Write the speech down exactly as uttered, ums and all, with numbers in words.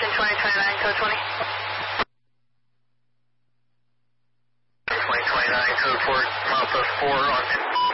Ocean twenty twenty-nine, code twenty. twenty twenty-nine, code four, milepost four on